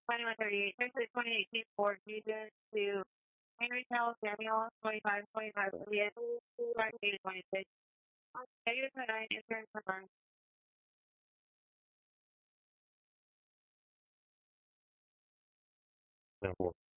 2138, Texas 2018 Ford Fusion to Henry Charles Daniel, 2525 Elliott, start date 26. Negative 29, insurance confirmed. No,